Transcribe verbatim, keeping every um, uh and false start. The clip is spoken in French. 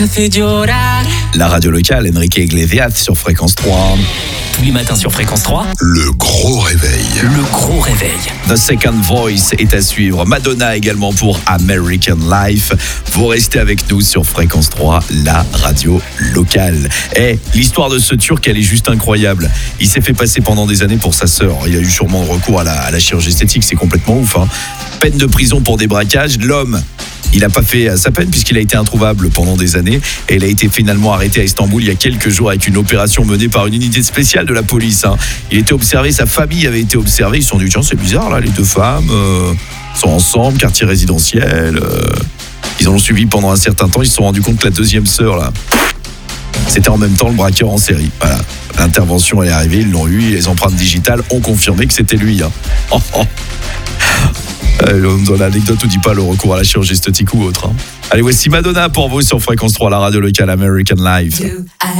La radio locale, Enrique Iglesias sur Fréquence trois. Tous les matins sur Fréquence trois. Le gros réveil. Le gros réveil. The Second Voice est à suivre. Madonna également pour American Life. Vous restez avec nous sur Fréquence trois, la radio locale. Et l'histoire de ce Turc, elle est juste incroyable. Il s'est fait passer pendant des années pour sa sœur. Il a eu sûrement recours à la, à la chirurgie esthétique. C'est complètement ouf, hein. Peine de prison pour des braquages. L'homme, il n'a pas fait sa peine puisqu'il a été introuvable pendant des années et il a été finalement arrêté à Istanbul il y a quelques jours avec une opération menée par une unité spéciale de la police, hein. Il était observé, sa famille avait été observée, ils se sont dit tiens c'est bizarre là, les deux femmes euh, sont ensemble, quartier résidentiel, euh, ils en ont suivi pendant un certain temps, ils se sont rendus compte que la deuxième sœur là, c'était en même temps le braqueur en série. Voilà, l'intervention elle est arrivée, ils l'ont eu, et les empreintes digitales ont confirmé que c'était lui, hein. Oh, oh. Dans l'anecdote, on ne dit pas le recours à la chirurgie esthétique ou autre, hein. Allez, voici Madonna pour vous sur Fréquence trois, la radio locale American Life.